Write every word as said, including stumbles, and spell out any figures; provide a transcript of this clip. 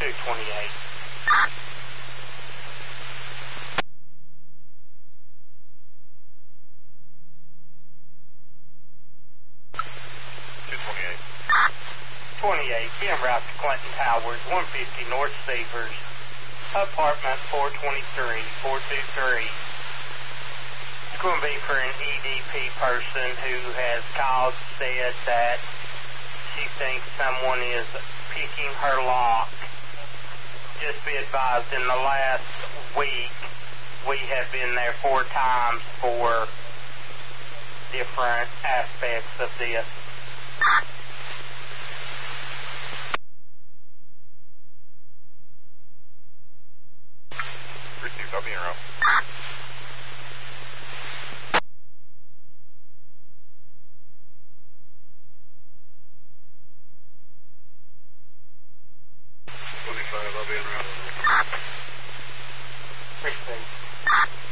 two twenty-eight. two twenty-eight. twenty-eight, being route to Clinton Towers, one fifty North Stevers, apartment four twenty-three, four two three. It's going to be for an E D P person who has called, said that she thinks someone is picking her lock. Just be advised, in the last week, we have been there four times for different aspects of this. Received, I'll be in route. twenty-five, I'll be in route. Received.